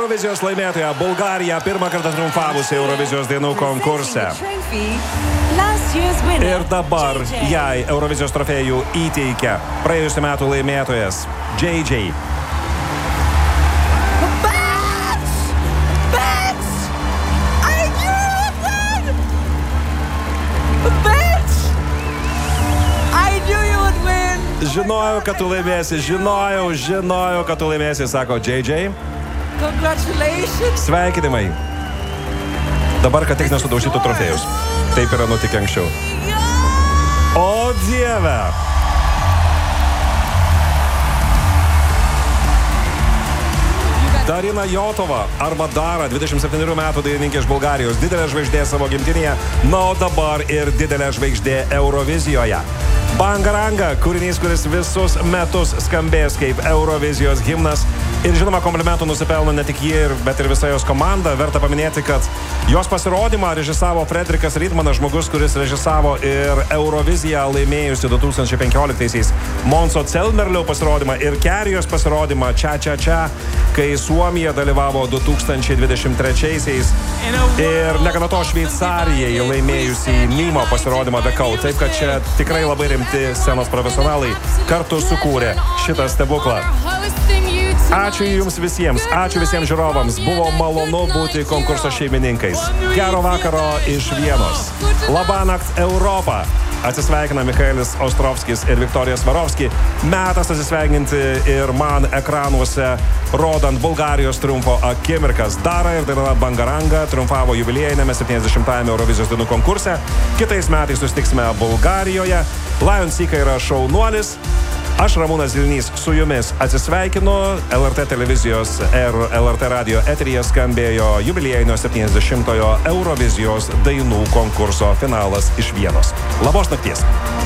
Eurovizijos laimėtoja Bulgarija, pirmą kartą triumfavusi Eurovizijos dainų konkurse. Ir dabar jai Eurovizijos trofėjų įteikia praėjusių metų laimėtojas JJ. Žinojau, kad tu laimėsi, žinojau, kad tu laimėsi, sako JJ. Sveikinimai. Dabar, kad tik nesudaužytų trofėjus. Taip yra nutikę anksčiau. O Dieve! Darina Jotova arba Dara, 27 metų dainininkė iš Bulgarijos, didelė žvaigždė savo gimtinėje, na o dabar ir didelė žvaigždė Eurovizijoje. Bangaranga, kūrinys, kuris visus metus skambės kaip Eurovizijos himnas. Ir žinoma, komplimentų nusipelno ne tik jie, bet ir visa jos komanda. Verta paminėti, kad jos pasirodymą režisavo Frederikas Rydmanas, žmogus, kuris režisavo ir Euroviziją laimėjusi 2015-aisiais Monso Celmerlio pasirodymą ir Kerijos pasirodymą Čia, kai Suomija dalyvavo 2023-aisiais ir negana to Šveicarijai laimėjusi Nimo pasirodymą The Code. Taip, kad čia tikrai labai rimti scenos profesionalai kartu sukūrė šitą stebuklą. Ačiū jums visiems, ačiū visiems žiūrovams. Buvo malonu būti konkurso šeimininkais. Gero vakaro iš Vienos. Labanakt Europa. Atsisveikina Michaelis Ostrovskis ir Viktorija Svarovski. Metas atsisveikinti ir man ekranuose rodant Bulgarijos triumfo akimirkas. Dara ir daina Bangaranga triumfavo jubiliejinėme 70-ame Eurovizijos dainų konkurse. Kitais metais susitiksime Bulgarijoje. Lion Sika yra šaunuolis. Aš Ramūnas Zilnys su jumis atsisveikinu. LRT televizijos ir LRT radio eteryje skambėjo jubiliejinio 70-ojo Eurovizijos dainų konkurso finalas iš Vienos. Labos nakties.